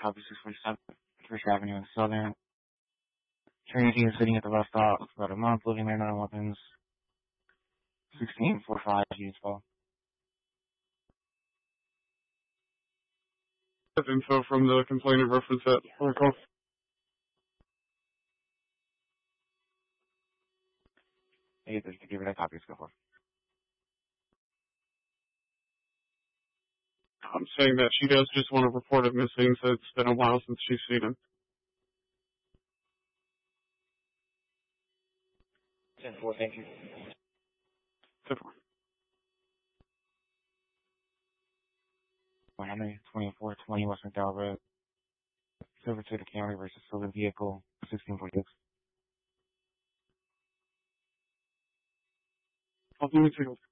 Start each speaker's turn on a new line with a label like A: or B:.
A: copy 647 First Avenue in Southern. Trinity is sitting at the rest stop for about a month, living there, no weapons. 1645 useful.
B: Info from the complainant reference at Oracle.
A: Hey, there's to give her that copy, let's go for.
B: I'm saying that she does just want to report it missing, so it's been a while since she's seen him.
A: 10-4, thank you.
B: 10-4.
A: Miami 2420 West McDowell Road. Silver to the Camry versus Silver Vehicle 1646.
B: Let me take a